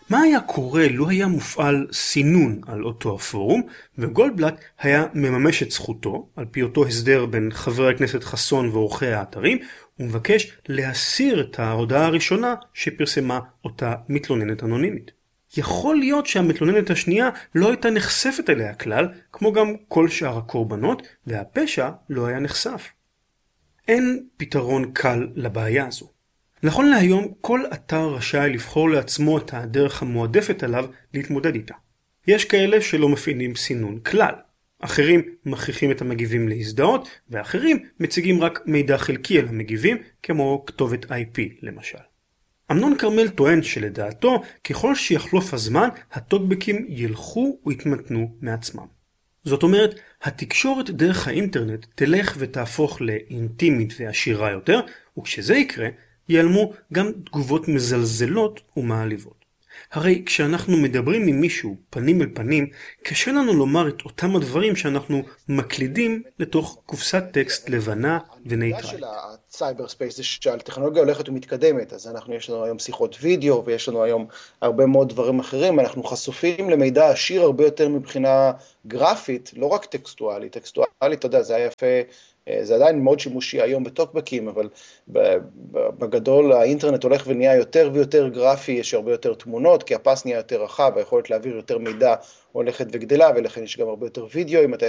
מה היה קורה לו היה מופעל סינון על אותו הפורום, וגולדבלט היה מממש את זכותו, על פי אותו הסדר בין חבר הכנסת חסון ועורכי האתרים, ומבקש להסיר את ההודעה הראשונה שפרסמה אותה מתלוננת אנונימית. יכול להיות שהמתלוננת השנייה לא הייתה נחשפת אליה כלל, כמו גם כל שאר הקורבנות, והפשע לא היה נחשף. אין פתרון קל לבעיה הזו. נכון להיום, כל אתר רשאי לבחור לעצמו את הדרך המועדפת עליו להתמודד איתה. יש כאלה שלא מפעילים סינון כלל. אחרים מכריחים את המגיבים להזדהות, ואחרים מציגים רק מידע חלקי על המגיבים, כמו כתובת IP למשל. אמנון כרמל טוען שלדעתו, ככל שיחלוף הזמן, הטוקבקים ילכו ויתמתנו מעצמם. זאת אומרת, התקשורת דרך האינטרנט תלך ותהפוך לאינטימית ועשירה יותר, וכשזה יקרה, ייעלמו גם תגובות מזלזלות ומעליבות. הרי כשאנחנו מדברים עם מישהו פנים אל פנים, קשה לנו לומר את אותם הדברים שאנחנו מקלידים לתוך קופסת טקסט לבנה ונייטרלית. של הסייבר ספייס זה שהטכנולוגיה הולכת ומתקדמת, אז יש לנו היום שיחות וידאו ויש לנו היום הרבה מאוד דברים אחרים, אנחנו חשופים למידע עשיר הרבה יותר מבחינה גרפית, לא רק טקסטואלית, אתה יודע, זה היה יפה, זה עדיין מאוד שימושי היום בטוקבקים, אבל בגדול האינטרנט הולך ונהיה יותר ויותר גרפי, יש הרבה יותר תמונות, כי הפס נהיה יותר רחב, היכולת להעביר יותר מידע הולכת וגדלה, ולכן יש גם הרבה יותר וידאו, אם אתה